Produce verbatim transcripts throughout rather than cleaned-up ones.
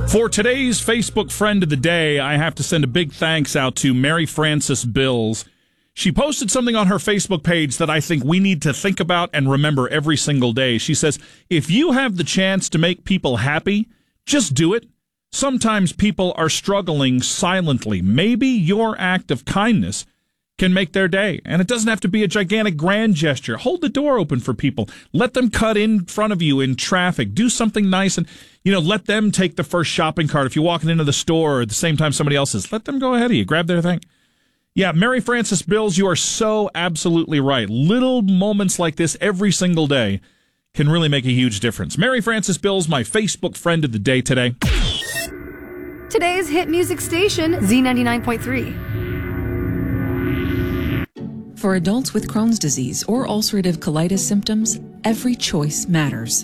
For today's Facebook friend of the day, I have to send a big thanks out to Mary Frances Bills. She posted something on her Facebook page that I think we need to think about and remember every single day. She says, if you have the chance to make people happy, just do it. Sometimes people are struggling silently. Maybe your act of kindness can make their day. And it doesn't have to be a gigantic grand gesture. Hold the door open for people. Let them cut in front of you in traffic. Do something nice and, you know, let them take the first shopping cart. If you're walking into the store at the same time somebody else is, let them go ahead of you. Grab their thing. Yeah, Mary Frances Bills, you are so absolutely right. Little moments like this every single day can really make a huge difference. Mary Frances Bills, my Facebook friend of the day today. Today's hit music station, Z ninety-nine point three. For adults with Crohn's disease or ulcerative colitis symptoms, every choice matters.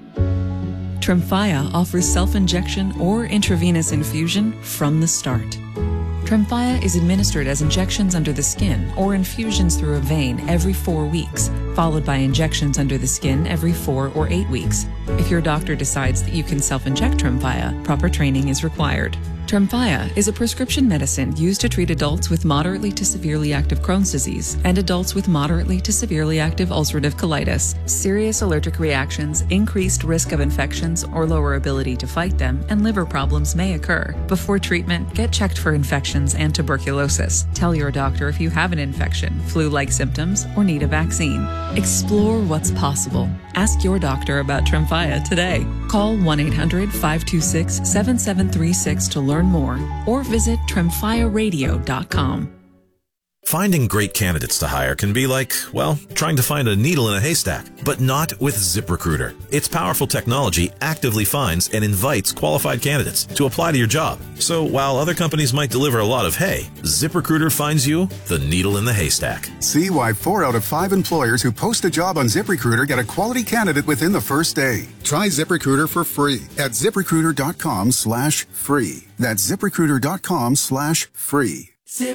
Tremfya offers self-injection or intravenous infusion from the start. Tremfya is administered as injections under the skin or infusions through a vein every four weeks, followed by injections under the skin every four or eight weeks. If your doctor decides that you can self-inject Tremfya, proper training is required. Tremfya is a prescription medicine used to treat adults with moderately to severely active Crohn's disease and adults with moderately to severely active ulcerative colitis. Serious allergic reactions, increased risk of infections or lower ability to fight them, and liver problems may occur. Before treatment, get checked for infections and tuberculosis. Tell your doctor if you have an infection, flu-like symptoms, or need a vaccine. Explore what's possible. Ask your doctor about Tremfya today. Call one eight hundred five two six seven seven three six to learn more, or visit tremfya radio dot com. Finding great candidates to hire can be like, well, trying to find a needle in a haystack, but not with ZipRecruiter. Its powerful technology actively finds and invites qualified candidates to apply to your job. So while other companies might deliver a lot of hay, ZipRecruiter finds you the needle in the haystack. See why four out of five employers who post a job on ZipRecruiter get a quality candidate within the first day. Try ZipRecruiter for free at ZipRecruiter.com slash free. That's ZipRecruiter.com slash free.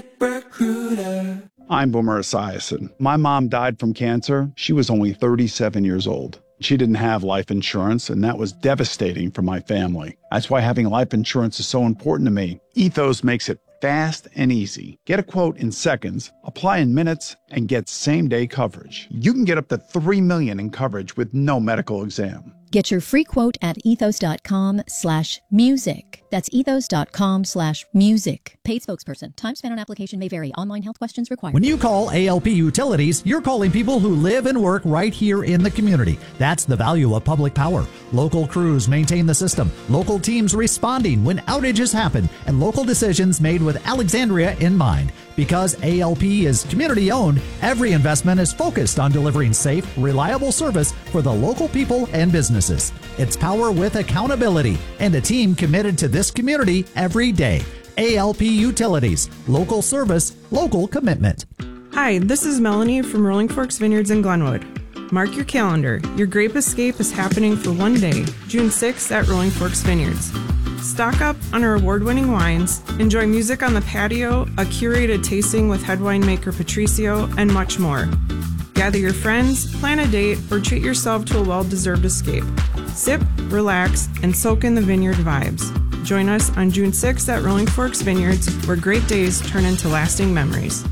ZipRecruiter. I'm Boomer Esiason. My mom died from cancer. She was only thirty-seven years old. She didn't have life insurance, and that was devastating for my family. That's why having life insurance is so important to me. Ethos makes it fast and easy. Get a quote in seconds, apply in minutes, and get same-day coverage. You can get up to three million dollars in coverage with no medical exam. Get your free quote at ethos.com slash music. That's ethos.com slash music. Paid spokesperson. Time spent on application may vary. Online health questions required. When you call A L P Utilities, you're calling people who live and work right here in the community. That's the value of public power. Local crews maintain the system. Local teams responding when outages happen. And local decisions made with Alexandria in mind. Because A L P is community-owned, every investment is focused on delivering safe, reliable service for the local people and businesses. It's power with accountability and a team committed to this community every day. A L P Utilities. Local service, local commitment. Hi, this is Melanie from Rolling Forks Vineyards in Glenwood. Mark your calendar. Your grape escape is happening for one day, June sixth at Rolling Forks Vineyards. Stock up on our award-winning wines, enjoy music on the patio, a curated tasting with head winemaker Patricio, and much more. Gather your friends, plan a date, or treat yourself to a well-deserved escape. Sip, relax, and soak in the vineyard vibes. Join us on June sixth at Rolling Forks Vineyards, where great days turn into lasting memories.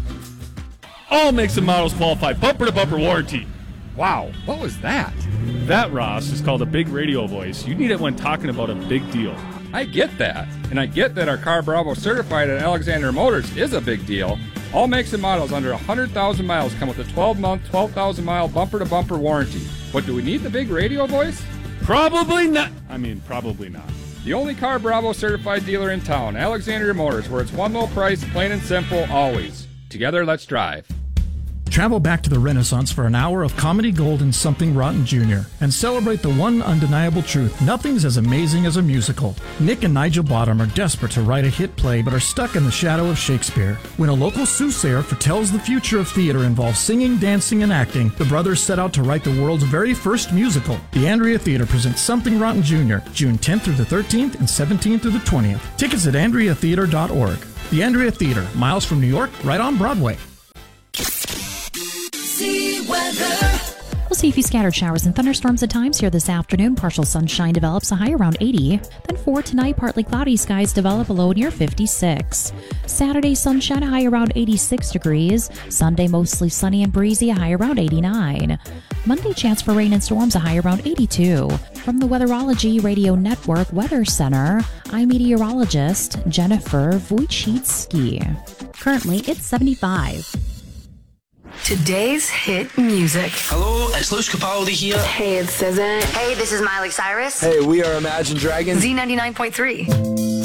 All makes and models qualify bumper-to-bumper warranty. Wow, what was that? That, Ross, is called a big radio voice. You need it when talking about a big deal. I get that, and I get that our Car Bravo certified at Alexander Motors is a big deal. All makes and models under one hundred thousand miles come with a twelve-month, twelve thousand mile bumper-to-bumper warranty. But do we need the big radio voice? Probably not. I mean, probably not. The only Car Bravo certified dealer in town, Alexandria Motors, where it's one low price, plain and simple, always. Together, let's drive. Travel back to the Renaissance for an hour of comedy gold and Something Rotten Junior and celebrate the one undeniable truth: nothing's as amazing as a musical. Nick and Nigel Bottom are desperate to write a hit play but are stuck in the shadow of Shakespeare. When a local soothsayer foretells the future of theater involves singing, dancing, and acting, the brothers set out to write the world's very first musical. The Andrea Theater presents Something Rotten Junior, June tenth through the thirteenth and seventeenth through the twentieth. Tickets at andrea theater dot org. The Andrea Theater, miles from New York, right on Broadway. We'll see a few scattered showers and thunderstorms at times here this afternoon. Partial sunshine develops, a high around eighty. Then for tonight, partly cloudy skies develop, a low near fifty-six. Saturday, sunshine, a high around eighty-six degrees. Sunday, mostly sunny and breezy, a high around eighty-nine. Monday, chance for rain and storms, a high around eighty-two. From the Weatherology Radio Network Weather Center, I'm meteorologist Jennifer Wojcicki. Currently, it's seventy-five. Today's hit music. Hello, it's Luis Capaldi here. Hey, it's S Z A. Hey, this is Miley Cyrus. Hey, we are Imagine Dragons. Z ninety-nine point three.